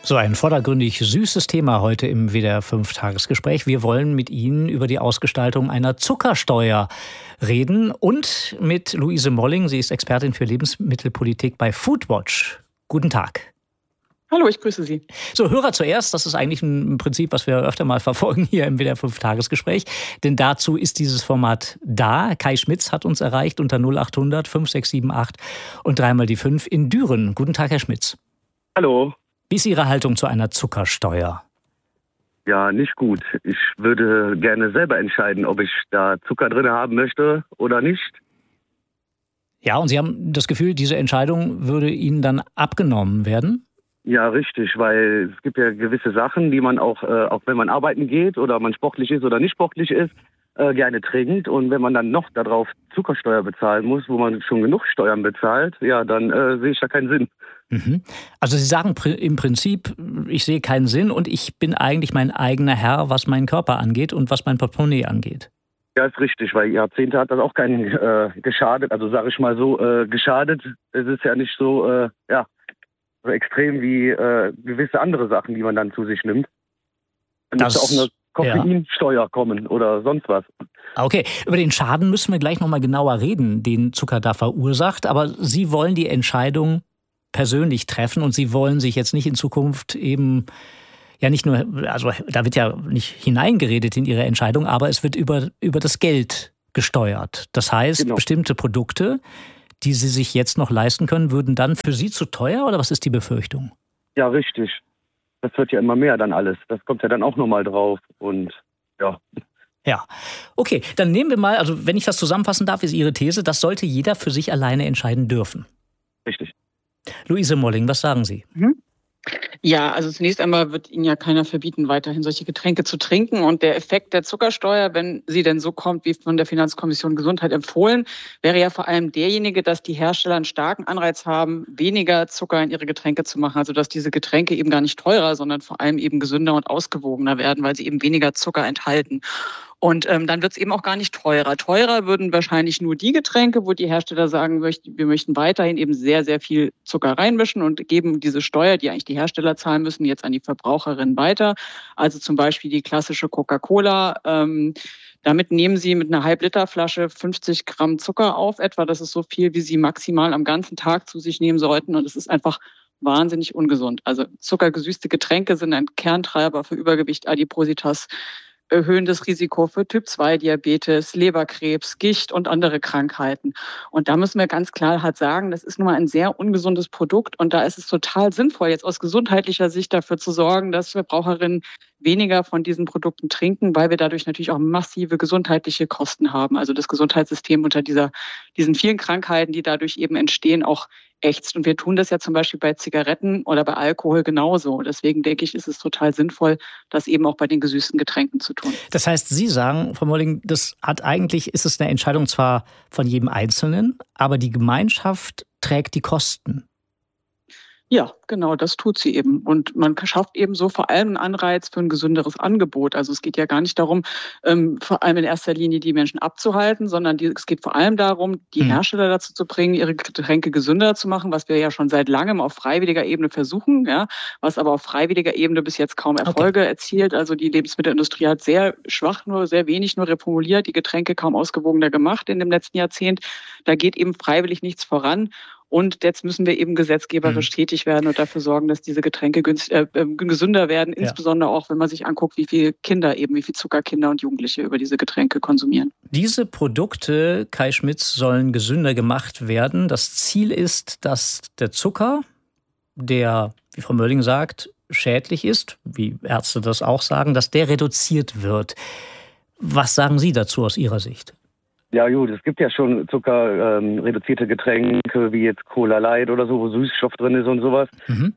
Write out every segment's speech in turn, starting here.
So ein vordergründig süßes Thema heute im WDR 5 Tagesgespräch. Wir wollen mit Ihnen über die Ausgestaltung einer Zuckersteuer reden und mit Luise Molling. Sie ist Expertin für Lebensmittelpolitik bei Foodwatch. Guten Tag. Hallo, ich grüße Sie. So, Hörer zuerst, das ist eigentlich ein Prinzip, was wir öfter mal verfolgen hier im WDR 5 Tagesgespräch. Denn dazu ist dieses Format da. Kai Schmitz hat uns erreicht unter 0800 5678 und dreimal die 5 in Düren. Guten Tag, Herr Schmitz. Hallo. Wie ist Ihre Haltung zu einer Zuckersteuer? Ja, nicht gut. Ich würde gerne selber entscheiden, ob ich da Zucker drin haben möchte oder nicht. Ja, und Sie haben das Gefühl, diese Entscheidung würde Ihnen dann abgenommen werden? Ja, richtig, weil es gibt ja gewisse Sachen, die man auch wenn man arbeiten geht oder man sportlich ist oder nicht sportlich ist, gerne trinkt. Und wenn man dann noch darauf Zuckersteuer bezahlen muss, wo man schon genug Steuern bezahlt, ja, dann sehe ich da keinen Sinn. Mhm. Also Sie sagen im Prinzip, ich sehe keinen Sinn und ich bin eigentlich mein eigener Herr, was meinen Körper angeht und was mein Portemonnaie angeht. Ja, ist richtig, weil Jahrzehnte hat das auch keinen geschadet, also sage ich mal so, geschadet. Es ist ja nicht so, so extrem wie gewisse andere Sachen, die man dann zu sich nimmt. Dann müsste auch eine Koffeinsteuer kommen oder sonst was. Okay, über den Schaden müssen wir gleich nochmal genauer reden, den Zucker da verursacht. Aber Sie wollen die Entscheidung persönlich treffen und Sie wollen sich jetzt nicht in Zukunft eben, ja nicht nur, also da wird ja nicht hineingeredet in Ihre Entscheidung, aber es wird über das Geld gesteuert. Das heißt, genau, bestimmte Produkte, die Sie sich jetzt noch leisten können, würden dann für Sie zu teuer oder was ist die Befürchtung? Ja, richtig. Das wird ja immer mehr dann alles. Das kommt ja dann auch nochmal drauf und ja. Ja, okay, dann nehmen wir mal, also wenn ich das zusammenfassen darf, ist Ihre These, das sollte jeder für sich alleine entscheiden dürfen. Richtig. Luise Molling, was sagen Sie? Ja, also zunächst einmal wird Ihnen ja keiner verbieten, weiterhin solche Getränke zu trinken. Und der Effekt der Zuckersteuer, wenn sie denn so kommt, wie von der Finanzkommission Gesundheit empfohlen, wäre ja vor allem derjenige, dass die Hersteller einen starken Anreiz haben, weniger Zucker in ihre Getränke zu machen. Also dass diese Getränke eben gar nicht teurer, sondern vor allem eben gesünder und ausgewogener werden, weil sie eben weniger Zucker enthalten. Und dann wird es eben auch gar nicht teurer. Teurer würden wahrscheinlich nur die Getränke, wo die Hersteller sagen möchten, wir möchten weiterhin eben sehr, sehr viel Zucker reinmischen und geben diese Steuer, die eigentlich die Hersteller zahlen müssen, jetzt an die Verbraucherinnen weiter. Also zum Beispiel die klassische Coca-Cola. Damit nehmen Sie mit einer Halb-Liter-Flasche 50 Gramm Zucker auf etwa. Das ist so viel, wie Sie maximal am ganzen Tag zu sich nehmen sollten. Und es ist einfach wahnsinnig ungesund. Also zuckergesüßte Getränke sind ein Kerntreiber für Übergewicht, Adipositas, erhöhen das Risiko für Typ-2-Diabetes, Leberkrebs, Gicht und andere Krankheiten. Und da müssen wir ganz klar halt sagen, das ist nun mal ein sehr ungesundes Produkt. Und da ist es total sinnvoll, jetzt aus gesundheitlicher Sicht dafür zu sorgen, dass Verbraucherinnen weniger von diesen Produkten trinken, weil wir dadurch natürlich auch massive gesundheitliche Kosten haben. Also das Gesundheitssystem unter diesen vielen Krankheiten, die dadurch eben entstehen, auch ächzt. Und wir tun das ja zum Beispiel bei Zigaretten oder bei Alkohol genauso. Deswegen denke ich, ist es total sinnvoll, das eben auch bei den gesüßten Getränken zu tun. Das heißt, Sie sagen, Frau Molling, ist es eine Entscheidung zwar von jedem Einzelnen, aber die Gemeinschaft trägt die Kosten. Ja, genau, das tut sie eben. Und man schafft eben so vor allem einen Anreiz für ein gesünderes Angebot. Also es geht ja gar nicht darum, vor allem in erster Linie die Menschen abzuhalten, sondern es geht vor allem darum, die Hersteller dazu zu bringen, ihre Getränke gesünder zu machen, was wir ja schon seit langem auf freiwilliger Ebene versuchen, ja, was aber auf freiwilliger Ebene bis jetzt kaum Erfolge erzielt. Also die Lebensmittelindustrie hat sehr wenig nur reformuliert, die Getränke kaum ausgewogener gemacht in dem letzten Jahrzehnt. Da geht eben freiwillig nichts voran. Und jetzt müssen wir eben gesetzgeberisch tätig werden und dafür sorgen, dass diese Getränke gesünder werden, insbesondere auch, wenn man sich anguckt, wie viel Zucker Kinder und Jugendliche über diese Getränke konsumieren. Diese Produkte, Kai Schmitz, sollen gesünder gemacht werden. Das Ziel ist, dass der Zucker, der, wie Frau Molling sagt, schädlich ist, wie Ärzte das auch sagen, dass der reduziert wird. Was sagen Sie dazu aus Ihrer Sicht? Ja gut, es gibt ja schon zuckerreduzierte Getränke, wie jetzt Cola Light oder so, wo Süßstoff drin ist und sowas.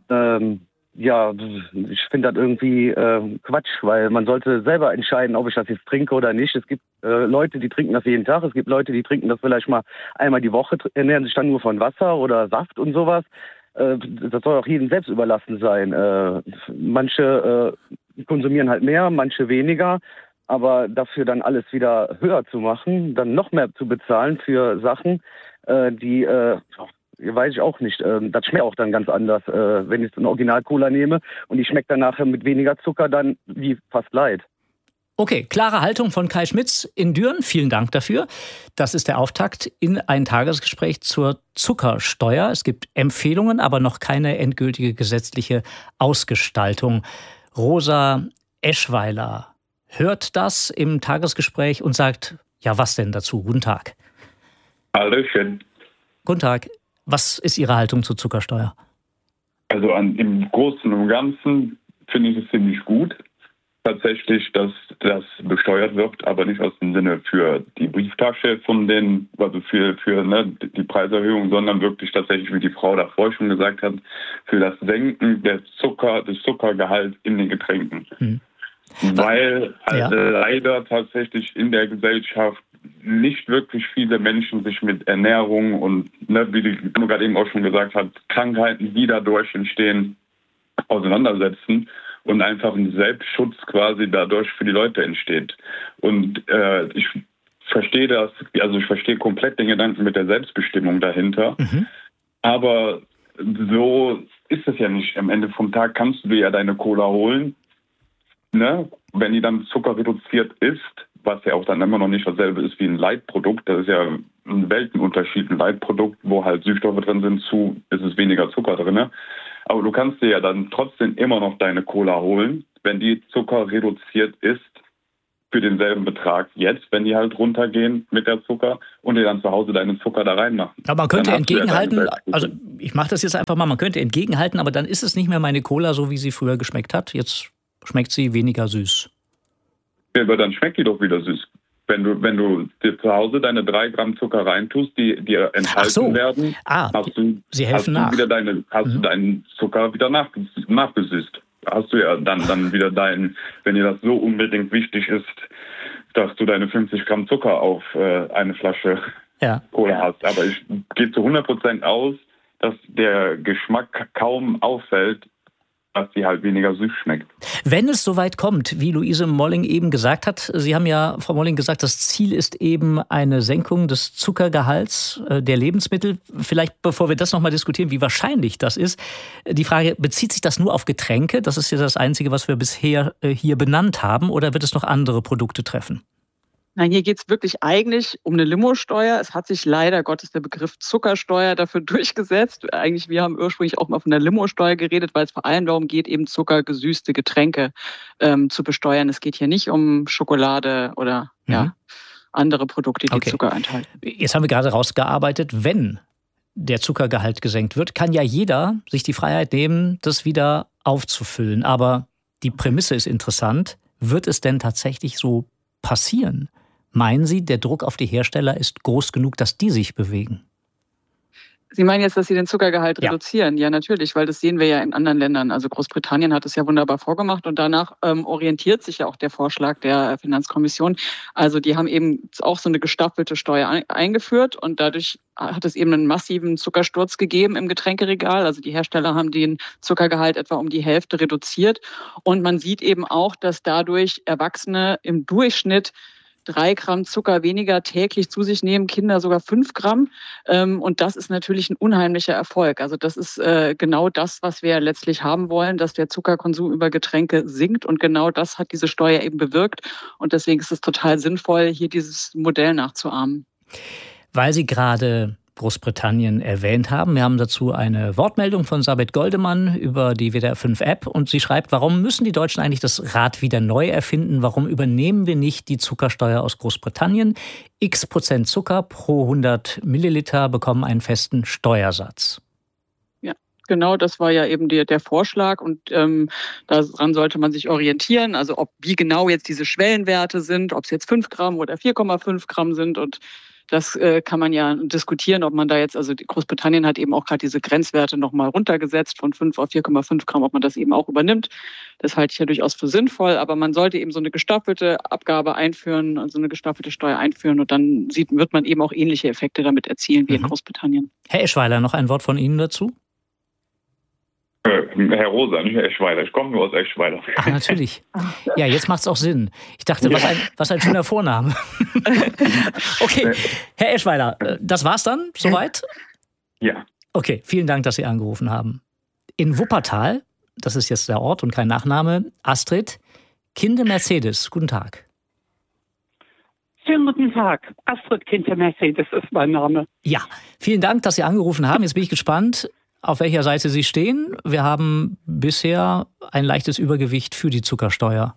Ich finde das irgendwie Quatsch, weil man sollte selber entscheiden, ob ich das jetzt trinke oder nicht. Es gibt Leute, die trinken das jeden Tag. Es gibt Leute, die trinken das vielleicht mal einmal die Woche, ernähren sich dann nur von Wasser oder Saft und sowas. Das soll auch jedem selbst überlassen sein. Manche konsumieren halt mehr, manche weniger. Aber dafür dann alles wieder höher zu machen, dann noch mehr zu bezahlen für Sachen, die weiß ich auch nicht. Das schmeckt auch dann ganz anders, wenn ich so eine Original-Cola nehme und die schmeckt dann nachher mit weniger Zucker dann wie fast Light. Okay, klare Haltung von Kai Schmitz in Düren. Vielen Dank dafür. Das ist der Auftakt in ein Tagesgespräch zur Zuckersteuer. Es gibt Empfehlungen, aber noch keine endgültige gesetzliche Ausgestaltung. Rosa Eschweiler hört das im Tagesgespräch und sagt, ja, was denn dazu? Guten Tag. Hallöchen. Guten Tag. Was ist Ihre Haltung zur Zuckersteuer? Also im Großen und Ganzen finde ich es ziemlich gut. Tatsächlich, dass das besteuert wird, aber nicht aus dem Sinne für die Brieftasche von denen, also für die Preiserhöhung, sondern wirklich tatsächlich, wie die Frau davor schon gesagt hat, für das Senken des Zuckergehalts in den Getränken. Weil leider tatsächlich in der Gesellschaft nicht wirklich viele Menschen sich mit Ernährung und, wie die gerade eben auch schon gesagt hat, Krankheiten, die dadurch entstehen, auseinandersetzen. Und einfach ein Selbstschutz quasi dadurch für die Leute entsteht. Und ich verstehe das, also ich verstehe komplett den Gedanken mit der Selbstbestimmung dahinter. Aber so ist es ja nicht. Am Ende vom Tag kannst du dir ja deine Cola holen, ne? Wenn die dann zuckerreduziert ist, was ja auch dann immer noch nicht dasselbe ist wie ein Leitprodukt. Das ist ja ein Weltenunterschied, ein Leitprodukt, wo halt Süßstoffe drin sind, ist es weniger Zucker drin. Aber du kannst dir ja dann trotzdem immer noch deine Cola holen, wenn die Zucker reduziert ist für denselben Betrag jetzt, wenn die halt runtergehen mit der Zucker und dir dann zu Hause deinen Zucker da reinmachen. Aber man könnte entgegenhalten, also ich mache das jetzt einfach mal, man könnte entgegenhalten, aber dann ist es nicht mehr meine Cola, so wie sie früher geschmeckt hat. Jetzt schmeckt sie weniger süß. Ja, aber dann schmeckt die doch wieder süß. Wenn du dir zu Hause deine 3 Gramm Zucker reintust, die dir enthalten werden, hast du deinen Zucker wieder nachgesüßt. Hast du ja dann wieder wenn dir das so unbedingt wichtig ist, dass du deine 50 Gramm Zucker auf eine Flasche Cola hast. Aber ich gehe zu 100% aus, dass der Geschmack kaum auffällt, dass sie halt weniger süß schmeckt. Wenn es soweit kommt, wie Luise Molling eben gesagt hat, Sie haben ja, Frau Molling, gesagt, das Ziel ist eben eine Senkung des Zuckergehalts der Lebensmittel. Vielleicht, bevor wir das nochmal diskutieren, wie wahrscheinlich das ist, die Frage, bezieht sich das nur auf Getränke? Das ist ja das Einzige, was wir bisher hier benannt haben, oder wird es noch andere Produkte treffen? Nein, hier geht es wirklich eigentlich um eine Limosteuer. Es hat sich leider Gottes der Begriff Zuckersteuer dafür durchgesetzt. Eigentlich, wir haben ursprünglich auch mal von der Limosteuer geredet, weil es vor allem darum geht, eben zuckergesüßte Getränke zu besteuern. Es geht hier nicht um Schokolade oder andere Produkte, die Zucker enthalten. Jetzt haben wir gerade rausgearbeitet, wenn der Zuckergehalt gesenkt wird, kann ja jeder sich die Freiheit nehmen, das wieder aufzufüllen. Aber die Prämisse ist interessant. Wird es denn tatsächlich so passieren? Meinen Sie, der Druck auf die Hersteller ist groß genug, dass die sich bewegen? Sie meinen jetzt, dass sie den Zuckergehalt reduzieren? Ja, natürlich, weil das sehen wir ja in anderen Ländern. Also Großbritannien hat es ja wunderbar vorgemacht und danach orientiert sich ja auch der Vorschlag der Finanzkommission. Also die haben eben auch so eine gestaffelte Steuer eingeführt und dadurch hat es eben einen massiven Zuckersturz gegeben im Getränkeregal. Also die Hersteller haben den Zuckergehalt etwa um die Hälfte reduziert und man sieht eben auch, dass dadurch Erwachsene im Durchschnitt 3 Gramm Zucker weniger täglich zu sich nehmen, Kinder sogar 5 Gramm. Und das ist natürlich ein unheimlicher Erfolg. Also das ist genau das, was wir letztlich haben wollen, dass der Zuckerkonsum über Getränke sinkt. Und genau das hat diese Steuer eben bewirkt. Und deswegen ist es total sinnvoll, hier dieses Modell nachzuahmen. Weil Sie gerade Großbritannien erwähnt haben. Wir haben dazu eine Wortmeldung von Sabet Goldemann über die WDR 5 App und sie schreibt, warum müssen die Deutschen eigentlich das Rad wieder neu erfinden? Warum übernehmen wir nicht die Zuckersteuer aus Großbritannien? X% Zucker pro 100 Milliliter bekommen einen festen Steuersatz. Genau, das war ja eben der Vorschlag und daran sollte man sich orientieren. Also wie genau jetzt diese Schwellenwerte sind, ob es jetzt 5 Gramm oder 4,5 Gramm sind und das kann man ja diskutieren, ob man da jetzt, also Großbritannien hat eben auch gerade diese Grenzwerte nochmal runtergesetzt von 5 auf 4,5 Gramm, ob man das eben auch übernimmt. Das halte ich ja durchaus für sinnvoll, aber man sollte eben so eine gestaffelte Abgabe einführen, also eine gestaffelte Steuer einführen und dann wird man eben auch ähnliche Effekte damit erzielen wie in Großbritannien. Herr Eschweiler, noch ein Wort von Ihnen dazu? Herr Rosa, nicht Herr Eschweiler. Ich komme nur aus Eschweiler. Ach, natürlich. Ja, jetzt macht es auch Sinn. Ich dachte, was ein schöner Vorname. Okay, Herr Eschweiler, das war's dann soweit? Ja. Okay, vielen Dank, dass Sie angerufen haben. In Wuppertal, das ist jetzt der Ort und kein Nachname, Astrid Kinde-Mercedes. Guten Tag. Schönen guten Tag. Astrid Kinde-Mercedes ist mein Name. Ja, vielen Dank, dass Sie angerufen haben. Jetzt bin ich gespannt, auf welcher Seite Sie stehen. Wir haben bisher ein leichtes Übergewicht für die Zuckersteuer.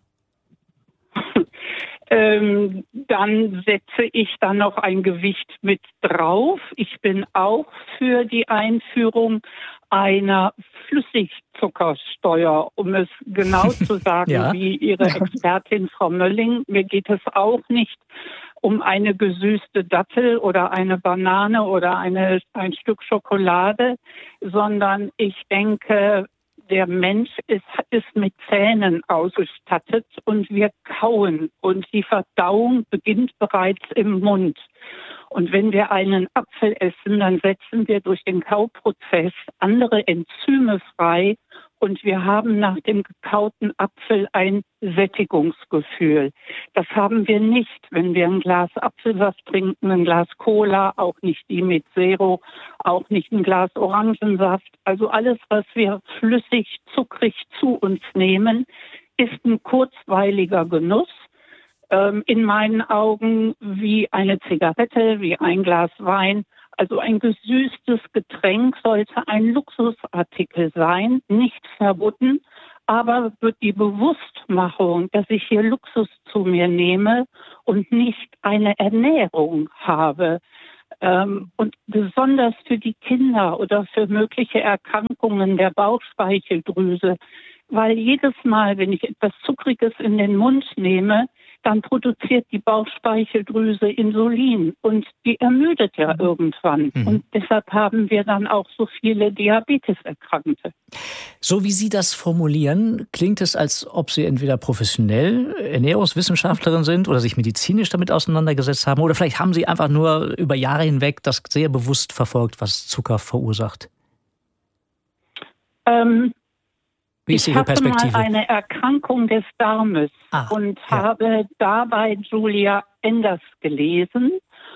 Dann setze ich dann noch ein Gewicht mit drauf. Ich bin auch für die Einführung einer Flüssigzuckersteuer, um es genau zu sagen, Ja. wie Ihre Expertin Frau Mölling. Mir geht es auch nicht um eine gesüßte Dattel oder eine Banane oder ein Stück Schokolade, sondern ich denke, der Mensch ist mit Zähnen ausgestattet und wir kauen und die Verdauung beginnt bereits im Mund. Und wenn wir einen Apfel essen, dann setzen wir durch den Kauprozess andere Enzyme frei und wir haben nach dem gekauten Apfel ein Sättigungsgefühl. Das haben wir nicht, wenn wir ein Glas Apfelsaft trinken, ein Glas Cola, auch nicht die mit Zero, auch nicht ein Glas Orangensaft. Also alles, was wir flüssig, zuckrig zu uns nehmen, ist ein kurzweiliger Genuss. In meinen Augen wie eine Zigarette, wie ein Glas Wein. Also ein gesüßtes Getränk sollte ein Luxusartikel sein, nicht verboten, aber wird die Bewusstmachung, dass ich hier Luxus zu mir nehme und nicht eine Ernährung habe. Und besonders für die Kinder oder für mögliche Erkrankungen der Bauchspeicheldrüse, weil jedes Mal, wenn ich etwas Zuckriges in den Mund nehme, dann produziert die Bauchspeicheldrüse Insulin und die ermüdet ja irgendwann. Und deshalb haben wir dann auch so viele Diabeteserkrankte. So wie Sie das formulieren, klingt es, als ob Sie entweder professionell Ernährungswissenschaftlerin sind oder sich medizinisch damit auseinandergesetzt haben, oder vielleicht haben Sie einfach nur über Jahre hinweg das sehr bewusst verfolgt, was Zucker verursacht. Wie ist Ihre Perspektive? Ich hatte mal eine Erkrankung des Darmes und habe dabei Julia Enders gelesen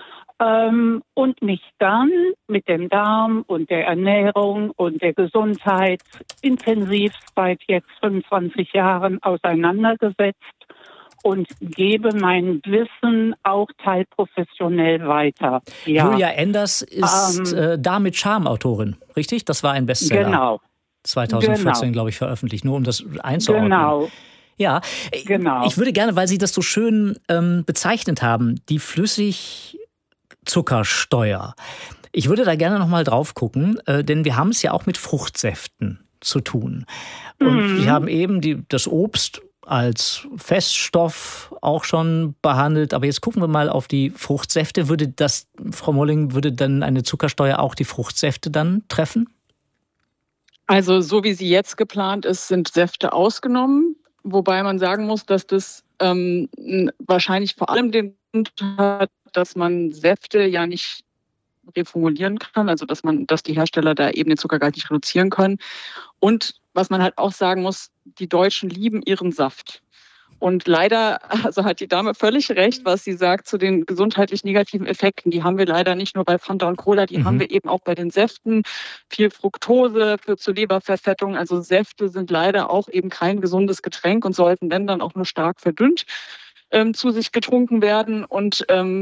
und mich dann mit dem Darm und der Ernährung und der Gesundheit intensiv seit jetzt 25 Jahren auseinandergesetzt und gebe mein Wissen auch teilprofessionell weiter. Ja. Julia Enders ist Darm mit Charme-Autorin, richtig? Das war ein Bestseller. Genau. 2014, glaube ich, veröffentlicht, nur um das einzuordnen. Genau. Ja, Genau. Ich würde gerne, weil Sie das so schön bezeichnet haben, die Flüssigzuckersteuer. Ich würde da gerne noch mal drauf gucken, denn wir haben es ja auch mit Fruchtsäften zu tun. Und wir haben eben das Obst als Feststoff auch schon behandelt. Aber jetzt gucken wir mal auf die Fruchtsäfte. Frau Molling, würde dann eine Zuckersteuer auch die Fruchtsäfte dann treffen? Also so wie sie jetzt geplant ist, sind Säfte ausgenommen. Wobei man sagen muss, dass das wahrscheinlich vor allem den Grund hat, dass man Säfte ja nicht reformulieren kann, also dass die Hersteller da eben den Zuckergehalt nicht reduzieren können. Und was man halt auch sagen muss, die Deutschen lieben ihren Saft. Und leider, also hat die Dame völlig recht, was sie sagt zu den gesundheitlich negativen Effekten. Die haben wir leider nicht nur bei Fanta und Cola, die haben wir eben auch bei den Säften. Viel Fructose führt zu Leberverfettung. Also Säfte sind leider auch eben kein gesundes Getränk und sollten, wenn dann auch nur stark verdünnt zu sich getrunken werden. Und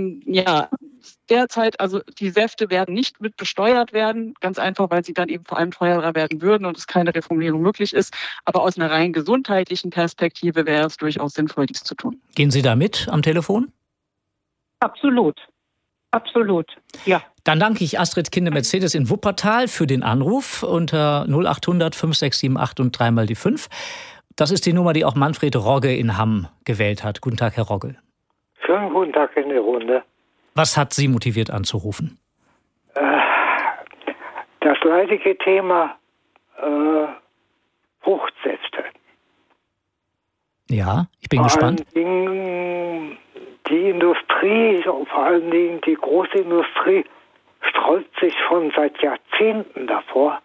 derzeit, also die Säfte werden nicht mit besteuert werden, ganz einfach, weil sie dann eben vor allem teurer werden würden und es keine Reformulierung möglich ist. Aber aus einer rein gesundheitlichen Perspektive wäre es durchaus sinnvoll, dies zu tun. Gehen Sie da mit am Telefon? Absolut. Absolut, ja. Dann danke ich Astrid Kinde-Mercedes in Wuppertal für den Anruf unter 0800 5678 und 3 mal die 5. Das ist die Nummer, die auch Manfred Rogge in Hamm gewählt hat. Guten Tag, Herr Rogge. Schönen guten Tag in die Runde. Was hat Sie motiviert anzurufen? Das leidige Thema Fruchtsäfte. Ja, ich bin gespannt. Vor allen Dingen die Industrie, vor allen Dingen die große Industrie, sträubt sich schon seit Jahrzehnten davor,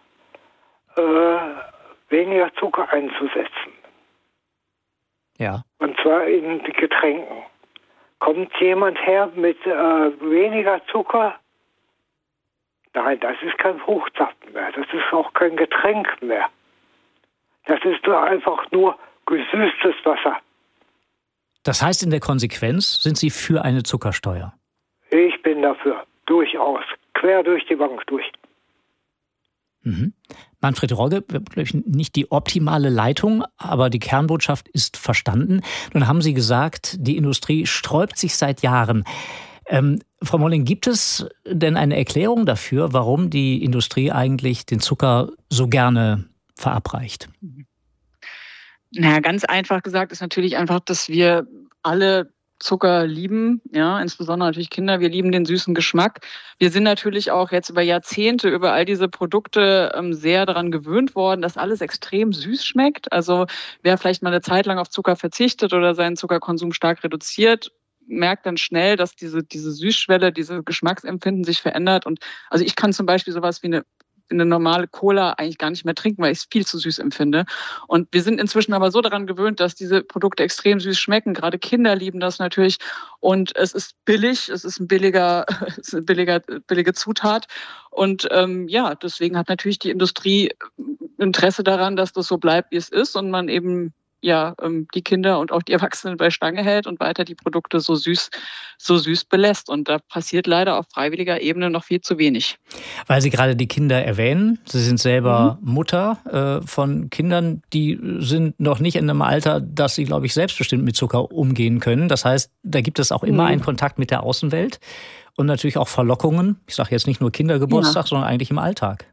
weniger Zucker einzusetzen. Ja. Und zwar in Getränken. Kommt jemand her mit weniger Zucker, Nein, das ist kein Fruchtsaft mehr. Das ist auch kein Getränk mehr. Das ist einfach nur gesüßtes Wasser. Das heißt, in der Konsequenz sind Sie für eine Zuckersteuer? Ich bin dafür. Durchaus. Quer durch die Bank durch. Mhm. Manfred Rogge, nicht die optimale Leitung, aber die Kernbotschaft ist verstanden. Nun haben Sie gesagt, die Industrie sträubt sich seit Jahren. Frau Molling, gibt es denn eine Erklärung dafür, warum die Industrie eigentlich den Zucker so gerne verabreicht? Naja, ganz einfach gesagt ist natürlich einfach, dass wir alle Zucker lieben, ja, insbesondere natürlich Kinder. Wir lieben den süßen Geschmack. Wir sind natürlich auch jetzt über Jahrzehnte über all diese Produkte sehr daran gewöhnt worden, dass alles extrem süß schmeckt. Also wer vielleicht mal eine Zeit lang auf Zucker verzichtet oder seinen Zuckerkonsum stark reduziert, merkt dann schnell, dass diese Süßschwelle, diese Geschmacksempfinden sich verändert. Und also ich kann zum Beispiel sowas wie eine normale Cola eigentlich gar nicht mehr trinken, weil ich es viel zu süß empfinde. Und wir sind inzwischen aber so daran gewöhnt, dass diese Produkte extrem süß schmecken. Gerade Kinder lieben das natürlich. Und es ist billig, es ist eine billige Zutat. Und deswegen hat natürlich die Industrie Interesse daran, dass das so bleibt, wie es ist und man eben die Kinder und auch die Erwachsenen bei Stange hält und weiter die Produkte so süß belässt. Und da passiert leider auf freiwilliger Ebene noch viel zu wenig. Weil Sie gerade die Kinder erwähnen, Sie sind selber Mutter von Kindern, die sind noch nicht in einem Alter, dass sie, glaube ich, selbstbestimmt mit Zucker umgehen können. Das heißt, da gibt es auch immer einen Kontakt mit der Außenwelt und natürlich auch Verlockungen. Ich sage jetzt nicht nur Kindergeburtstag, sondern eigentlich im Alltag.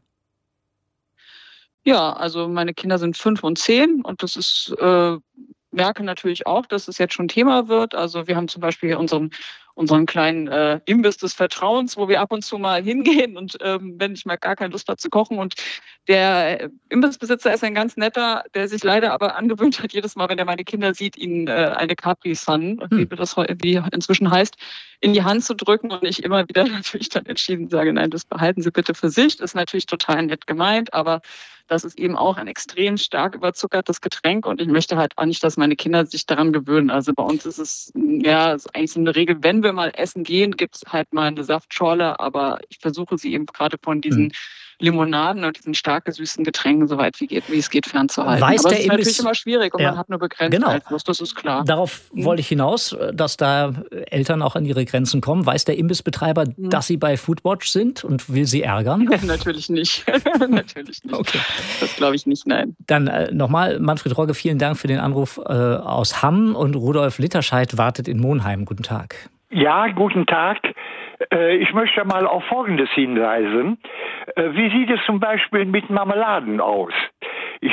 Ja, also meine Kinder sind 5 und 10 und das ist, merke natürlich auch, dass es jetzt schon Thema wird. Also wir haben zum Beispiel unseren kleinen Imbiss des Vertrauens, wo wir ab und zu mal hingehen und wenn ich mal gar keine Lust habe zu kochen. Und der Imbissbesitzer ist ein ganz netter, der sich leider aber angewöhnt hat, jedes Mal, wenn er meine Kinder sieht, ihnen eine Capri-Sun, wie inzwischen heißt, in die Hand zu drücken und ich immer wieder natürlich dann entschieden sage, nein, das behalten Sie bitte für sich. Das ist natürlich total nett gemeint, aber das ist eben auch ein extrem stark überzuckertes Getränk und ich möchte halt auch nicht, dass meine Kinder sich daran gewöhnen. Also bei uns ist es ist eigentlich so eine Regel, wenn wir mal essen gehen, gibt es halt mal eine Saftschorle, aber ich versuche sie eben gerade von diesen Limonaden und diesen stark gesüßten Getränken so weit wie es geht fernzuhalten. Weiß aber der es ist Imbiss, natürlich immer schwierig und man hat nur begrenzt Einfluss, das ist klar. Darauf wollte ich hinaus, dass da Eltern auch an ihre Grenzen kommen. Weiß der Imbissbetreiber, dass Sie bei Foodwatch sind und will Sie ärgern? Natürlich nicht. Natürlich nicht. Okay. Das glaube ich nicht, nein. Dann nochmal, Manfred Rogge, vielen Dank für den Anruf aus Hamm und Rudolf Litterscheid wartet in Monheim. Guten Tag. Ja, guten Tag. Ich möchte mal auf Folgendes hinweisen. Wie sieht es zum Beispiel mit Marmeladen aus? Ich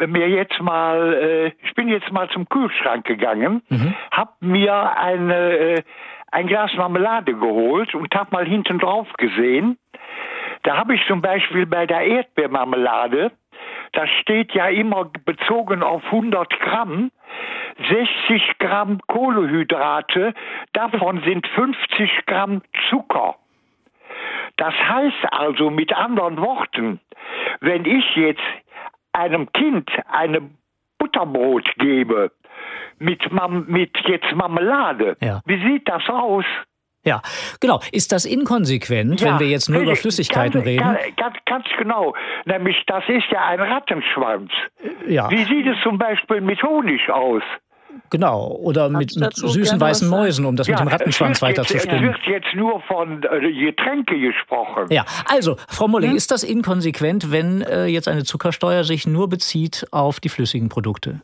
bin jetzt mal zum Kühlschrank gegangen, habe mir ein Glas Marmelade geholt und habe mal hinten drauf gesehen. Da habe ich zum Beispiel bei der Erdbeermarmelade, da steht ja immer bezogen auf 100 Gramm, 60 Gramm Kohlenhydrate, davon sind 50 Gramm Zucker. Das heißt also mit anderen Worten, wenn ich jetzt einem Kind eine Butterbrot gebe mit jetzt Marmelade, wie sieht das aus? Ja, genau. Ist das inkonsequent, wenn wir jetzt nur über Flüssigkeiten reden? Ganz genau. Nämlich, das ist ja ein Rattenschwanz. Ja. Wie sieht es zum Beispiel mit Honig aus? Genau, oder mit süßen weißen Mäusen, um das mit dem Rattenschwanz weiterzuspinnen. Es wird jetzt nur von Getränke gesprochen. Ja, also, Frau Molling, ist das inkonsequent, wenn jetzt eine Zuckersteuer sich nur bezieht auf die flüssigen Produkte?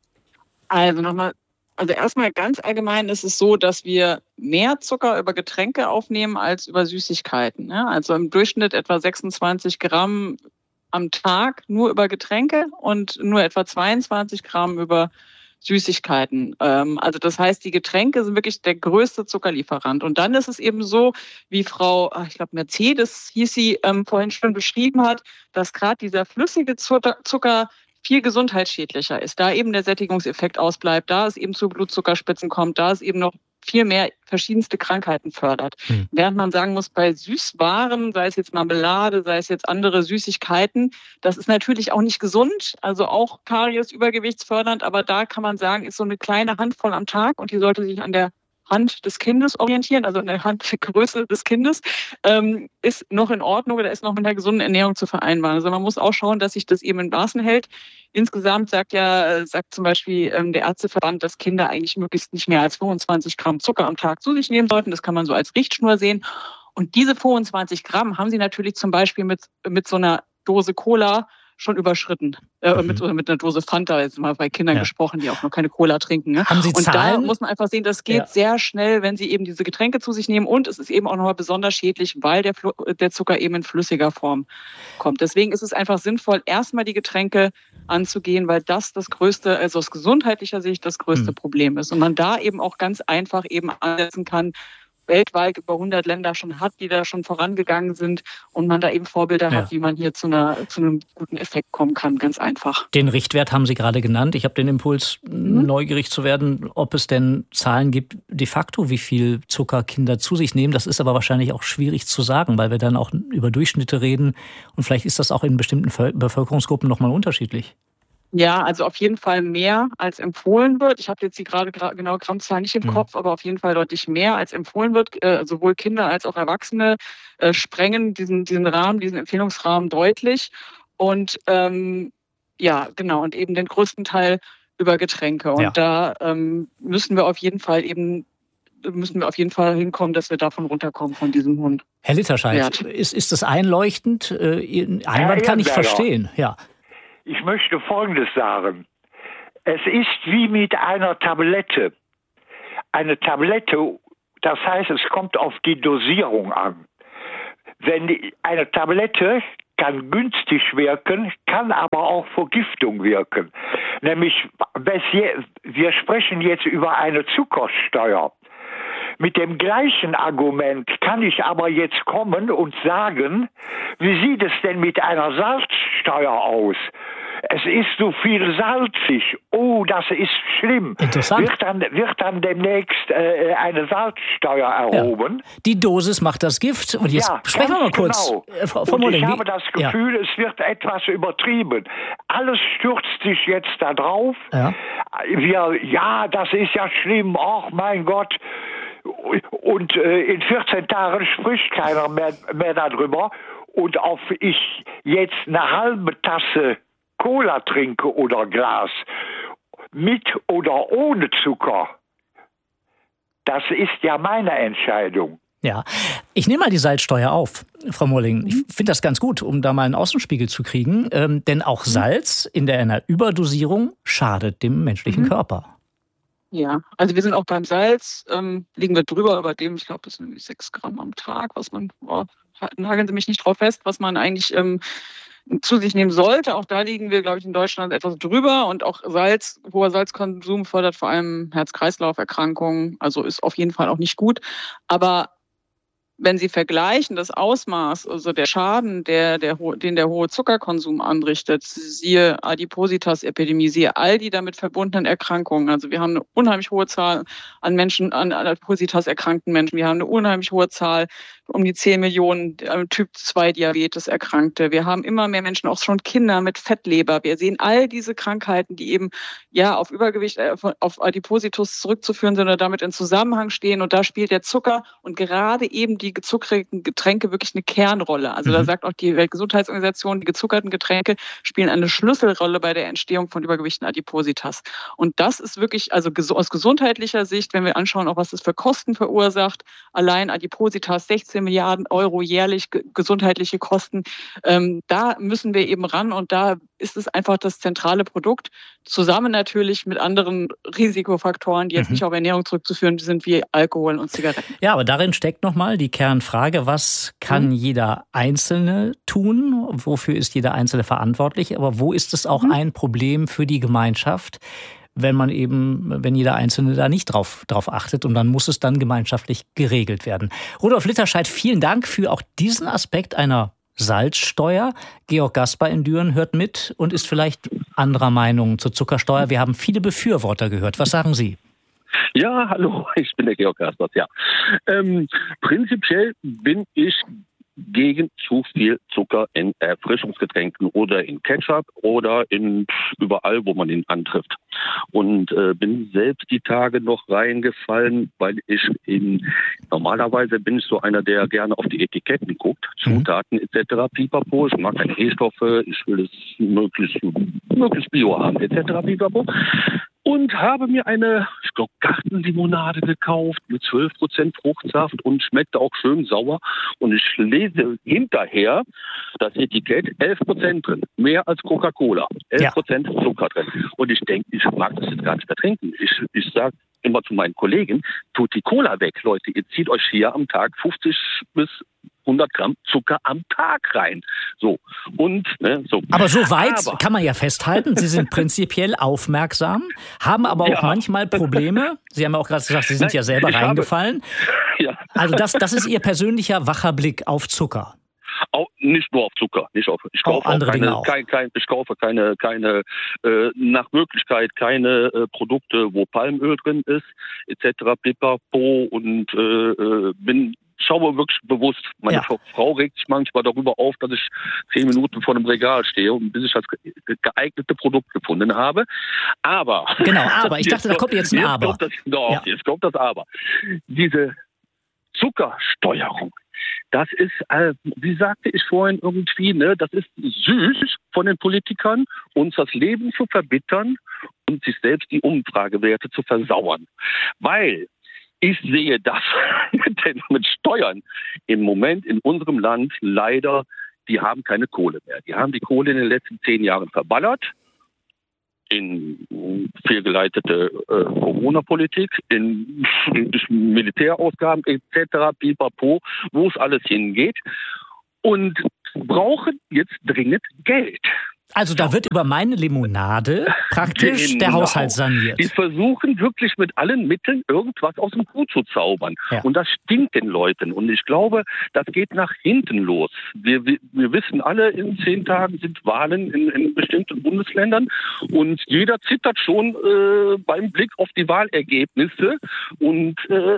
Also erstmal ganz allgemein ist es so, dass wir mehr Zucker über Getränke aufnehmen als über Süßigkeiten. Ja? Also im Durchschnitt etwa 26 Gramm am Tag nur über Getränke und nur etwa 22 Gramm über Süßigkeiten. Also das heißt, die Getränke sind wirklich der größte Zuckerlieferant. Und dann ist es eben so, wie Frau, ich glaube Mercedes hieß sie, vorhin schon beschrieben hat, dass gerade dieser flüssige Zucker viel gesundheitsschädlicher ist, da eben der Sättigungseffekt ausbleibt, da es eben zu Blutzuckerspitzen kommt, da es eben noch viel mehr verschiedenste Krankheiten fördert. Während man sagen muss, bei Süßwaren, sei es jetzt Marmelade, sei es jetzt andere Süßigkeiten, das ist natürlich auch nicht gesund, also auch Karies, übergewichtsfördernd, aber da kann man sagen, ist so eine kleine Handvoll am Tag und die sollte sich an der Hand des Kindes orientieren, also an der Handgröße des Kindes, ist noch in Ordnung oder ist noch mit einer gesunden Ernährung zu vereinbaren. Also man muss auch schauen, dass sich das eben in Maßen hält. Insgesamt sagt zum Beispiel der Ärzteverband, dass Kinder eigentlich möglichst nicht mehr als 25 Gramm Zucker am Tag zu sich nehmen sollten. Das kann man so als Richtschnur sehen. Und diese 25 Gramm haben sie natürlich zum Beispiel mit so einer Dose Cola schon überschritten. Mit einer Dose Fanta, jetzt mal bei Kindern gesprochen, die auch noch keine Cola trinken. Ne? Haben Sie Zahlen? Und da muss man einfach sehen, das geht sehr schnell, wenn Sie eben diese Getränke zu sich nehmen. Und es ist eben auch nochmal besonders schädlich, weil der Zucker eben in flüssiger Form kommt. Deswegen ist es einfach sinnvoll, erstmal die Getränke anzugehen, weil das größte, also aus gesundheitlicher Sicht das größte Problem ist. Und man da eben auch ganz einfach eben ansetzen kann, weltweit über 100 Länder schon hat, die da schon vorangegangen sind und man da eben Vorbilder hat, wie man hier zu einem guten Effekt kommen kann, ganz einfach. Den Richtwert haben Sie gerade genannt. Ich habe den Impuls, neugierig zu werden, ob es denn Zahlen gibt, de facto, wie viel Zucker Kinder zu sich nehmen. Das ist aber wahrscheinlich auch schwierig zu sagen, weil wir dann auch über Durchschnitte reden und vielleicht ist das auch in bestimmten Bevölkerungsgruppen nochmal unterschiedlich. Ja, also auf jeden Fall mehr als empfohlen wird. Ich habe jetzt die gerade genau Grammzahl nicht im Kopf, aber auf jeden Fall deutlich mehr als empfohlen wird. Sowohl Kinder als auch Erwachsene sprengen diesen Rahmen, diesen Empfehlungsrahmen deutlich. Und und eben den größten Teil über Getränke. Und da müssen wir auf jeden Fall hinkommen, dass wir davon runterkommen, von diesem hohen Herr Litterscheid, ist das einleuchtend? Einwand kann ich verstehen, ja. Ich möchte Folgendes sagen. Es ist wie mit einer Tablette. Eine Tablette, das heißt, es kommt auf die Dosierung an. Eine Tablette kann günstig wirken, kann aber auch Vergiftung wirken. Nämlich, wir sprechen jetzt über eine Zuckersteuer. Mit dem gleichen Argument kann ich aber jetzt kommen und sagen, wie sieht es denn mit einer Salzsteuer aus? Es ist so viel salzig. Oh, das ist schlimm. Interessant. Wird dann demnächst eine Salzsteuer erhoben? Ja. Die Dosis macht das Gift. Und jetzt sprechen wir mal kurz. Genau. Frau Molling, ich habe das Gefühl, es wird etwas übertrieben. Alles stürzt sich jetzt da drauf. Das ist ja schlimm. Ach, mein Gott. Und in 14 Tagen spricht keiner mehr darüber. Und ob ich jetzt eine halbe Tasse Cola trinke oder Glas, mit oder ohne Zucker, das ist ja meine Entscheidung. Ja, ich nehme mal die Salzsteuer auf, Frau Molling. Ich finde das ganz gut, um da mal einen Außenspiegel zu kriegen. Denn auch Salz in einer Überdosierung schadet dem menschlichen Körper. Ja, also wir sind auch beim Salz, liegen wir drüber, über dem, ich glaube, das sind 6 Gramm am Tag, was man, nageln Sie mich nicht drauf fest, was man eigentlich zu sich nehmen sollte. Auch da liegen wir, glaube ich, in Deutschland etwas drüber. Und auch hoher Salzkonsum fördert vor allem Herz-Kreislauf-Erkrankungen. Also ist auf jeden Fall auch nicht gut. Aber wenn Sie vergleichen das Ausmaß, also der Schaden, den der hohe Zuckerkonsum anrichtet, siehe Adipositas-Epidemie, siehe all die damit verbundenen Erkrankungen. Also wir haben eine unheimlich hohe Zahl an Menschen, an Adipositas erkrankten Menschen. Wir haben eine unheimlich hohe Zahl, um die 10 Millionen Typ-2-Diabetes Erkrankte. Wir haben immer mehr Menschen, auch schon Kinder mit Fettleber. Wir sehen all diese Krankheiten, die eben auf Übergewicht, auf Adipositas zurückzuführen sind oder damit in Zusammenhang stehen. Und da spielt der Zucker und gerade eben die gezuckerten Getränke wirklich eine Kernrolle. Also da sagt auch die Weltgesundheitsorganisation, die gezuckerten Getränke spielen eine Schlüsselrolle bei der Entstehung von Übergewicht und Adipositas. Und das ist wirklich, also aus gesundheitlicher Sicht, wenn wir anschauen, auch was das für Kosten verursacht, allein Adipositas 16 Milliarden Euro jährlich gesundheitliche Kosten, da müssen wir eben ran und da ist es einfach das zentrale Produkt, zusammen natürlich mit anderen Risikofaktoren, die jetzt nicht auf Ernährung zurückzuführen sind, wie Alkohol und Zigaretten. Ja, aber darin steckt nochmal die Kernfrage, was kann jeder Einzelne tun? Wofür ist jeder Einzelne verantwortlich? Aber wo ist es auch ein Problem für die Gemeinschaft, wenn jeder Einzelne da nicht drauf achtet und dann muss es dann gemeinschaftlich geregelt werden. Rudolf Litterscheid, vielen Dank für auch diesen Aspekt einer Salzsteuer. Georg Gasper in Düren hört mit und ist vielleicht anderer Meinung zur Zuckersteuer. Wir haben viele Befürworter gehört. Was sagen Sie? Ja, hallo, ich bin der Georg Gaspers, ja. Prinzipiell bin ich gegen zu viel Zucker in Erfrischungsgetränken oder in Ketchup oder in überall, wo man ihn antrifft. Und bin selbst die Tage noch reingefallen, weil normalerweise bin ich so einer, der gerne auf die Etiketten guckt, Zutaten etc. Pipapo. Ich mag keine E-Stoffe, ich will es möglichst bio haben etc. Pipapo. Und habe mir eine, ich glaube, Gartenlimonade gekauft mit 12% Fruchtsaft und schmeckte auch schön sauer. Und ich lese hinterher das Etikett 11% drin, mehr als Coca-Cola, 11% Zucker drin. Und ich denke, ich mag das jetzt gar nicht mehr trinken. Ich sage immer zu meinen Kollegen, tut die Cola weg, Leute. Ihr zieht euch hier am Tag 50 bis 100 Gramm Zucker am Tag rein. So. Und, so. Aber so weit kann man ja festhalten, Sie sind prinzipiell aufmerksam, haben aber auch manchmal Probleme. Sie haben ja auch gerade gesagt, Sie sind ja selber reingefallen. Also das ist Ihr persönlicher wacher Blick auf Zucker. Auch nicht nur auf Zucker, ich kaufe andere Dinge auch. Ich kaufe keine nach Möglichkeit keine Produkte, wo Palmöl drin ist, etc. Pipapo und schaue wirklich bewusst. Meine Frau regt sich manchmal darüber auf, dass ich 10 Minuten vor einem Regal stehe und bis ich das geeignete Produkt gefunden habe. Aber ich dachte, da kommt jetzt ein Aber. Jetzt kommt das Aber. Diese Zuckersteuerung. Das ist, wie sagte ich vorhin irgendwie, das ist süß von den Politikern, uns das Leben zu verbittern und sich selbst die Umfragewerte zu versauern. Weil ich sehe das mit Steuern im Moment in unserem Land leider, die haben keine Kohle mehr. Die haben die Kohle in den letzten 10 Jahren verballert. In fehlgeleitete Corona-Politik, in Militärausgaben etc., pipapo, wo es alles hingeht und brauchen jetzt dringend Geld. Also da wird über meine Limonade praktisch der Haushalt saniert. Die versuchen wirklich mit allen Mitteln irgendwas aus dem Hut zu zaubern. Ja. Und das stinkt den Leuten. Und ich glaube, das geht nach hinten los. Wir wissen alle, in 10 Tagen sind Wahlen in bestimmten Bundesländern. Und jeder zittert schon beim Blick auf die Wahlergebnisse. Und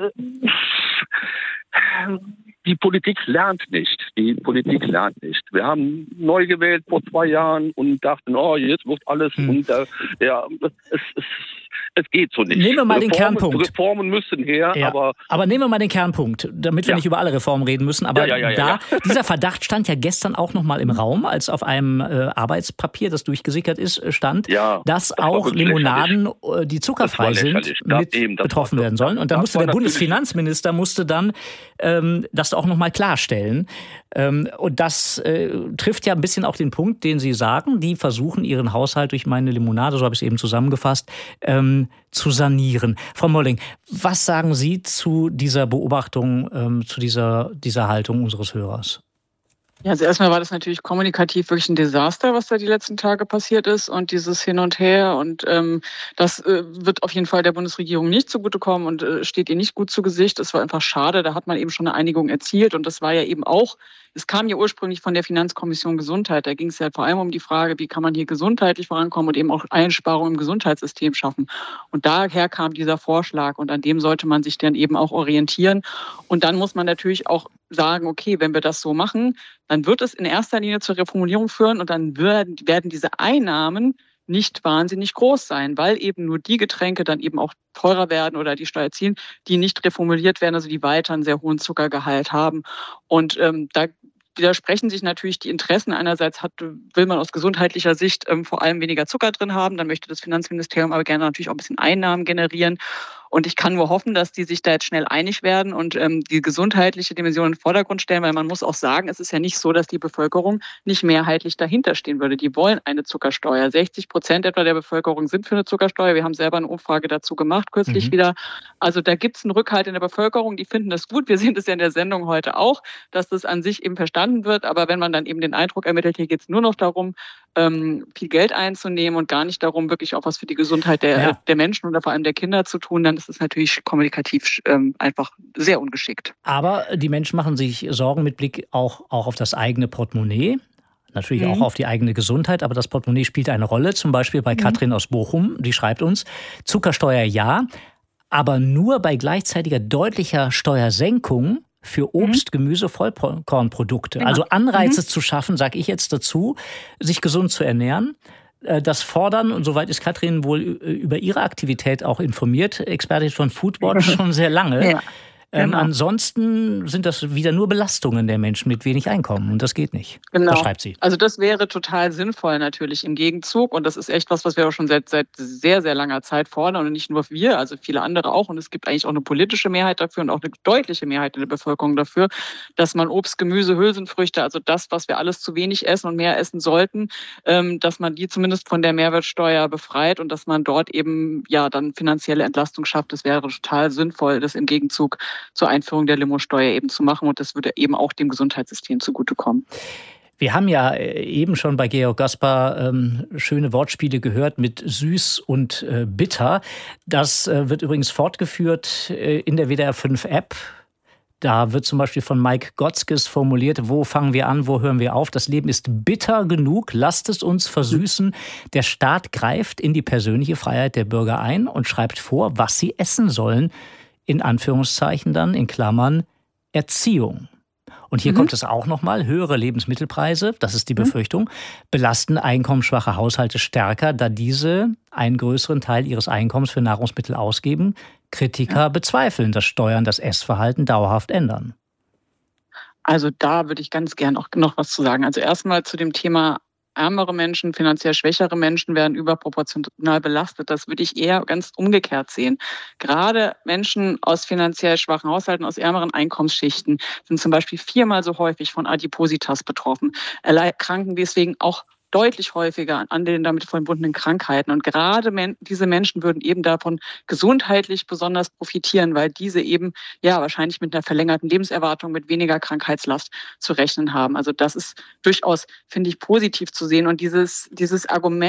die Politik lernt nicht. Wir haben neu gewählt vor 2 Jahren und dachten, jetzt wird alles und es geht so nicht. Nehmen wir mal den Kernpunkt. Reformen müssen her, aber nehmen wir mal den Kernpunkt, damit wir nicht über alle Reformen reden müssen. Aber dieser Verdacht stand ja gestern auch noch mal im Raum, als auf einem Arbeitspapier, das durchgesickert ist, stand, dass auch Limonaden, die zuckerfrei sind, mit betroffen werden sollen. Und da musste der Bundesfinanzminister dann das auch noch mal klarstellen. Und das trifft ja ein bisschen auch den Punkt, den Sie sagen. Die versuchen, ihren Haushalt durch meine Limonade, so habe ich es eben zusammengefasst, zu sanieren. Frau Molling, was sagen Sie zu dieser Beobachtung, zu dieser Haltung unseres Hörers? Ja, also erstmal war das natürlich kommunikativ wirklich ein Desaster, was da die letzten Tage passiert ist und dieses Hin und Her und das wird auf jeden Fall der Bundesregierung nicht zugutekommen und steht ihr nicht gut zu Gesicht. Es war einfach schade, da hat man eben schon eine Einigung erzielt und das war ja eben auch, es kam ja ursprünglich von der Finanzkommission Gesundheit, da ging es ja vor allem um die Frage, wie kann man hier gesundheitlich vorankommen und eben auch Einsparungen im Gesundheitssystem schaffen. Und daher kam dieser Vorschlag und an dem sollte man sich dann eben auch orientieren und dann muss man natürlich auch sagen, okay, wenn wir das so machen, dann wird es in erster Linie zur Reformulierung führen und dann werden diese Einnahmen nicht wahnsinnig groß sein, weil eben nur die Getränke dann eben auch teurer werden oder die Steuer ziehen, die nicht reformuliert werden, also die weiter einen sehr hohen Zuckergehalt haben. Und da widersprechen sich natürlich die Interessen. Einerseits will man aus gesundheitlicher Sicht vor allem weniger Zucker drin haben, dann möchte das Finanzministerium aber gerne natürlich auch ein bisschen Einnahmen generieren. Und ich kann nur hoffen, dass die sich da jetzt schnell einig werden und die gesundheitliche Dimension in den Vordergrund stellen, weil man muss auch sagen, es ist ja nicht so, dass die Bevölkerung nicht mehrheitlich dahinter stehen würde. Die wollen eine Zuckersteuer. 60% etwa der Bevölkerung sind für eine Zuckersteuer. Wir haben selber eine Umfrage dazu gemacht, kürzlich wieder. Also da gibt es einen Rückhalt in der Bevölkerung, die finden das gut. Wir sehen das ja in der Sendung heute auch, dass das an sich eben verstanden wird. Aber wenn man dann eben den Eindruck ermittelt, hier geht es nur noch darum, viel Geld einzunehmen und gar nicht darum, wirklich auch was für die Gesundheit der Menschen oder vor allem der Kinder zu tun, dann ist es natürlich kommunikativ einfach sehr ungeschickt. Aber die Menschen machen sich Sorgen mit Blick auch auf das eigene Portemonnaie. Natürlich auch auf die eigene Gesundheit, aber das Portemonnaie spielt eine Rolle. Zum Beispiel bei Katrin aus Bochum, die schreibt uns, Zuckersteuer ja, aber nur bei gleichzeitiger deutlicher Steuersenkung für Obst, Gemüse, Vollkornprodukte. Genau. Also Anreize zu schaffen, sage ich jetzt dazu, sich gesund zu ernähren. Das fordern, und soweit ist Katrin wohl über ihre Aktivität auch informiert, Expertin von Foodwatch, schon sehr lange. Ja. Genau. Ansonsten sind das wieder nur Belastungen der Menschen mit wenig Einkommen und das geht nicht. Genau. Das schreibt sie. Also das wäre total sinnvoll natürlich im Gegenzug und das ist echt was wir auch schon seit sehr, sehr langer Zeit fordern und nicht nur wir, also viele andere auch und es gibt eigentlich auch eine politische Mehrheit dafür und auch eine deutliche Mehrheit in der Bevölkerung dafür, dass man Obst, Gemüse, Hülsenfrüchte, also das, was wir alles zu wenig essen und mehr essen sollten, dass man die zumindest von der Mehrwertsteuer befreit und dass man dort eben ja dann finanzielle Entlastung schafft. Das wäre total sinnvoll, das im Gegenzug zur Einführung der Limo-Steuer eben zu machen und das würde eben auch dem Gesundheitssystem zugutekommen. Wir haben ja eben schon bei Georg Gaspar schöne Wortspiele gehört mit süß und bitter. Das wird übrigens fortgeführt in der WDR 5 App. Da wird zum Beispiel von Mike Gotzkes formuliert, wo fangen wir an, wo hören wir auf? Das Leben ist bitter genug, lasst es uns versüßen. Der Staat greift in die persönliche Freiheit der Bürger ein und schreibt vor, was sie essen sollen. In Anführungszeichen dann, in Klammern, Erziehung. Und hier kommt es auch nochmal, höhere Lebensmittelpreise, das ist die Befürchtung, belasten einkommensschwache Haushalte stärker, da diese einen größeren Teil ihres Einkommens für Nahrungsmittel ausgeben. Kritiker bezweifeln, dass Steuern das Essverhalten dauerhaft ändern. Also da würde ich ganz gern auch noch was zu sagen. Also erstmal zu dem Thema ärmere Menschen, finanziell schwächere Menschen werden überproportional belastet. Das würde ich eher ganz umgekehrt sehen. Gerade Menschen aus finanziell schwachen Haushalten, aus ärmeren Einkommensschichten sind zum Beispiel 4-mal so häufig von Adipositas betroffen, erkranken deswegen auch deutlich häufiger an den damit verbundenen Krankheiten. Und gerade diese Menschen würden eben davon gesundheitlich besonders profitieren, weil diese eben ja wahrscheinlich mit einer verlängerten Lebenserwartung, mit weniger Krankheitslast zu rechnen haben. Also das ist durchaus, finde ich, positiv zu sehen. Und dieses Argument,